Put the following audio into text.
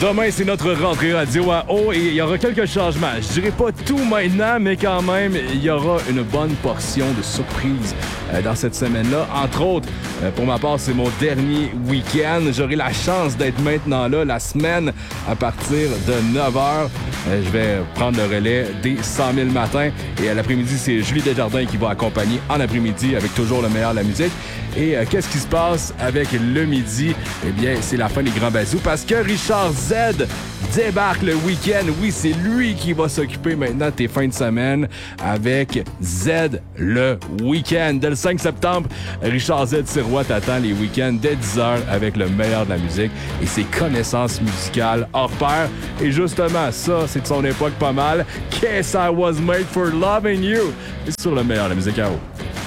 Demain, c'est notre rentrée radio à eau et il y aura quelques changements. Je dirais pas tout maintenant, mais quand même, il y aura une bonne portion de surprises dans cette semaine-là. Entre autres, pour ma part, c'est mon dernier week-end. J'aurai la chance d'être maintenant là la semaine à partir de 9h. Je vais prendre le relais des 100 000 matins. Et à l'après-midi, c'est Julie Desjardins qui va accompagner en après-midi avec toujours le meilleur de la musique. Et qu'est-ce qui se passe avec le midi? Eh bien, c'est la fin des grands bazous parce que Richard Z débarque le week-end. Oui, c'est lui qui va s'occuper maintenant de tes fins de semaine avec Z le week-end. Dès le 5 septembre, Richard Z Sirois t'attend les week-ends dès 10h avec le meilleur de la musique et ses connaissances musicales hors pair. Et justement, ça, c'est de son époque pas mal. Guess I was made for loving you. Et sur le meilleur de la musique à eau.